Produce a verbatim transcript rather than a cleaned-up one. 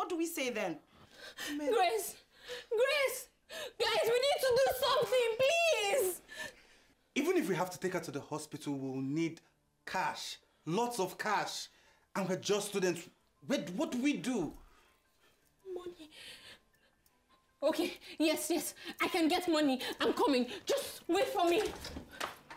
What do we say then? Amen. Grace! Grace! Guys, we need to do something, please! Even if we have to take her to the hospital, we'll need cash. Lots of cash. And we're just students. What, what do we do? Money. Okay, yes, yes. I can get money. I'm coming. Just wait for me.